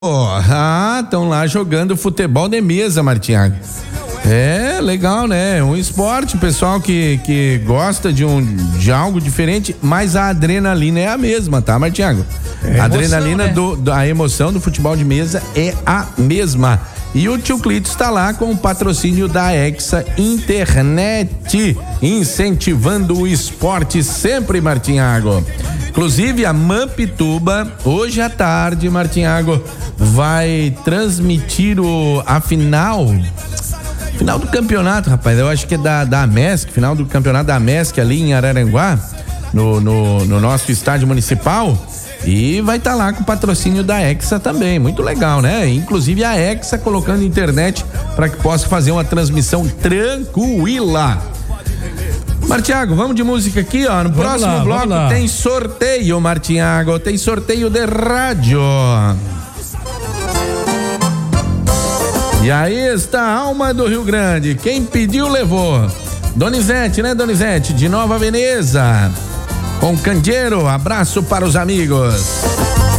Estão lá jogando futebol de mesa, Martinhago. É legal, né? Um esporte, pessoal que gosta de algo diferente, mas a adrenalina é a mesma, tá, Martinhago? A adrenalina, né? A emoção do futebol de mesa é a mesma. E o Tio Clito está lá com o patrocínio da Hexa Internet, incentivando o esporte sempre, Martinhago. Inclusive a Mampituba, hoje à tarde, Martinhago, vai transmitir a final do campeonato, rapaz. Eu acho que é da MESC, final do campeonato da MESC ali em Araranguá, no nosso estádio municipal. E vai estar lá com o patrocínio da Hexa também, muito legal, né? Inclusive a Hexa colocando internet para que possa fazer uma transmissão tranquila. Martinhago, vamos de música aqui, ó. No próximo bloco tem sorteio, Martinhago, tem sorteio de rádio. E aí está a alma do Rio Grande, quem pediu levou. Donizete, né, Donizete, de Nova Veneza, com Candeeiro, abraço para os amigos.